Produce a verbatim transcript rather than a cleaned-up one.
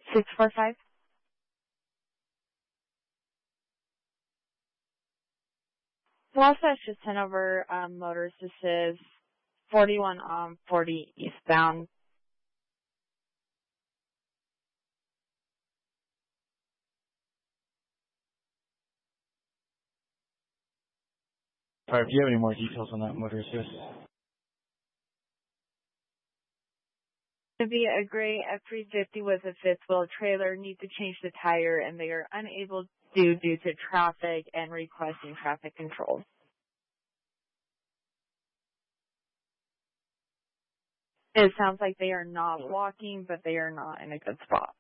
six four five. Wasatch just sent over um, motorist assist, forty-one on forty eastbound. All right, if you have any more details on that motor assist. To be a gray F three fifty with a fifth wheel trailer, need to change the tire, and they are unable to due to traffic and requesting traffic control. It sounds like they are not walking, but they are not in a good spot.